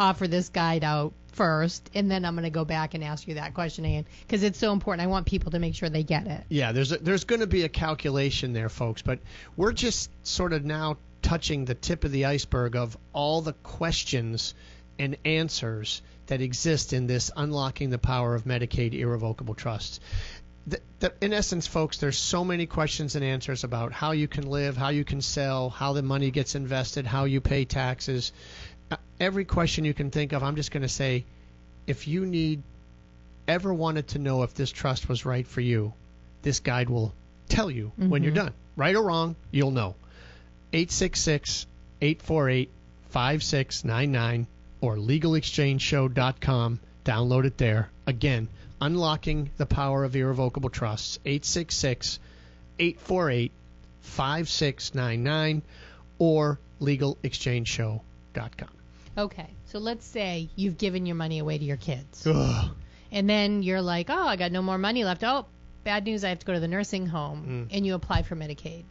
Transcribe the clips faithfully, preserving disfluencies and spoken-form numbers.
offer this guide out first, and then I'm going to go back and ask you that question again because it's so important. I want people to make sure they get it. Yeah, there's a, there's going to be a calculation there, folks, but we're just sort of now touching the tip of the iceberg of all the questions and answers that exist in this Unlocking the Power of Medicaid Irrevocable Trusts. The, the, in essence, folks, there's so many questions and answers about how you can live, how you can sell, how the money gets invested, how you pay taxes. Uh, every question you can think of, I'm just going to say, if you need, ever wanted to know if this trust was right for you, this guide will tell you mm-hmm. when you're done. Right or wrong, you'll know. eight six six, eight four eight, five six nine nine or legal exchange show dot com. Download it there. Again, Unlocking the Power of Irrevocable Trusts, eight six six, eight four eight, five six nine nine or legal exchange show dot com. Okay, so let's say you've given your money away to your kids. Ugh. And then you're like, oh, I got no more money left. Oh, bad news, I have to go to the nursing home. Mm. And you apply for Medicaid.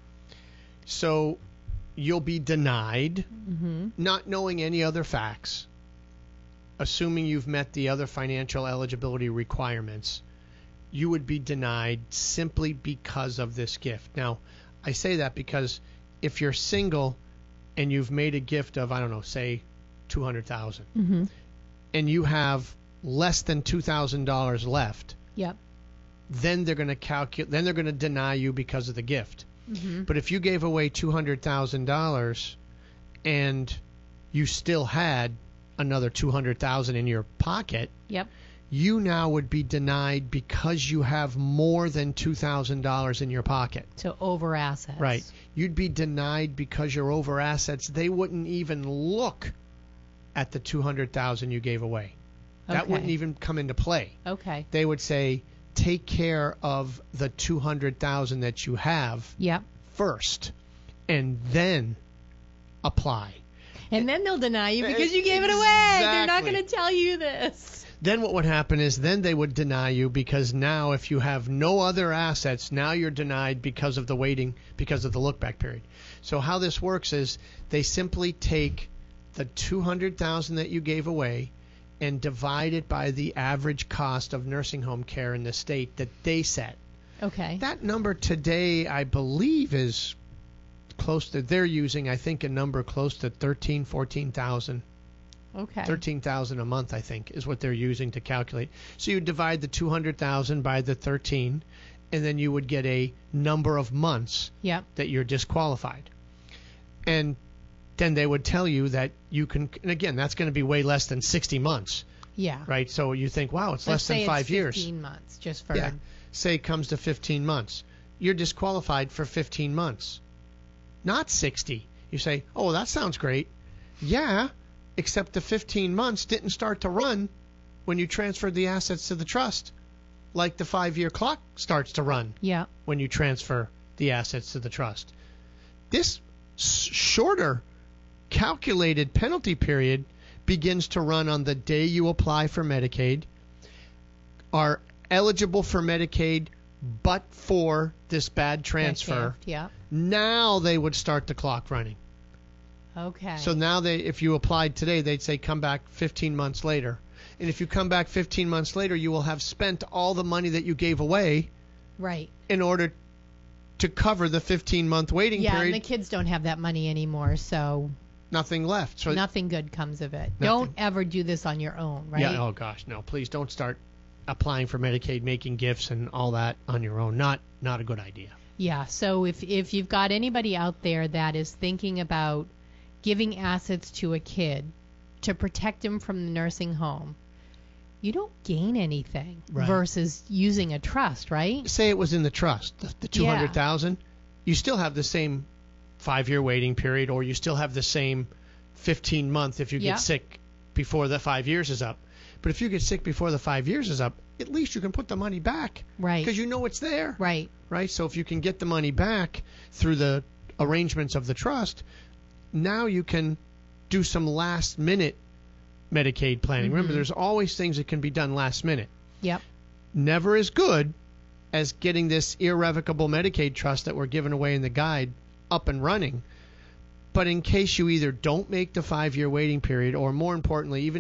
So you'll be denied, mm-hmm. not knowing any other facts, assuming you've met the other financial eligibility requirements. You would be denied simply because of this gift. Now, I say that because if you're single and you've made a gift of, I don't know, say two hundred thousand dollars, mm-hmm. and you have less than two thousand dollars left, yep. then they're going to calculate. Then they're going to deny you because of the gift. Mm-hmm. But if you gave away two hundred thousand dollars and you still had another two hundred thousand dollars in your pocket, yep. you now would be denied because you have more than two thousand dollars in your pocket. So over assets. Right. You'd be denied because you're over assets. They wouldn't even look at the two hundred thousand dollars you gave away. That Okay. wouldn't even come into play. Okay. They would say, take care of the two hundred thousand dollars that you have yep. first, and then apply. And then they'll deny you because you gave exactly. it away. They're not going to tell you this. Then what would happen is then they would deny you because now if you have no other assets, now you're denied because of the waiting, because of the look-back period. So how this works is they simply take the two hundred thousand dollars that you gave away and divide it by the average cost of nursing home care in the state that they set. Okay. That number today, I believe, is close to, they're using, I think, a number close to thirteen, fourteen thousand. Okay. thirteen thousand a month, I think, is what they're using to calculate. So you divide the two hundred thousand by the thirteen, and then you would get a number of months yep. that you're disqualified. And then they would tell you that you can, and again, that's going to be way less than sixty months. Yeah. Right? So you think, wow, it's Let's less than five it's years. fifteen months, just for. Yeah. Say it comes to fifteen months. You're disqualified for fifteen months, not sixty. You say, oh, that sounds great. Yeah, except the fifteen months didn't start to run when you transferred the assets to the trust, like the five-year clock starts to run Yeah. when you transfer the assets to the trust. This s- shorter calculated penalty period begins to run on the day you apply for Medicaid, are eligible for Medicaid but for this bad transfer. Gift, yeah. Now they would start the clock running. Okay. So now they, if you applied today, they'd say come back fifteen months later. And if you come back fifteen months later, you will have spent all the money that you gave away right. in order to cover the fifteen-month waiting yeah, period. and the kids don't have that money anymore, so Nothing left. So nothing good comes of it. Nothing. Don't ever do this on your own, right? Yeah. Oh gosh, no! Please don't start applying for Medicaid, making gifts, and all that on your own. Not not a good idea. Yeah. So if if you've got anybody out there that is thinking about giving assets to a kid to protect him from the nursing home, you don't gain anything Right. versus using a trust, right? Say it was in the trust, the, the two hundred thousand. You still have the same five-year waiting period, or you still have the same fifteen month if you Yeah. get sick before the five years is up. But if you get sick before the five years is up, at least you can put the money back, Right. Because you know it's there, Right. right? So if you can get the money back through the arrangements of the trust, now you can do some last-minute Medicaid planning. Mm-hmm. Remember, there's always things that can be done last minute. Yep. Never as good as getting this irrevocable Medicaid trust that we're giving away in the guide up and running. But in case you either don't make the five-year waiting period, or more importantly, even